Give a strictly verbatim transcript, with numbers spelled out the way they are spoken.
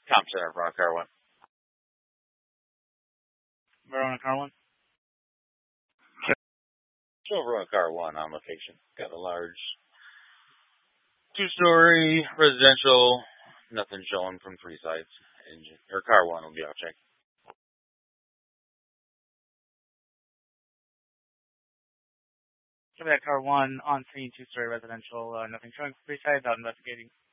Tom Center, Verona Car one. Verona Car one. Show Verona Car one on location. Got a large two-story residential. Nothing showing from three sides. Engine or Car one will be out check. Give me that Car one on scene two-story residential. Uh, nothing showing from three sides. Out investigating.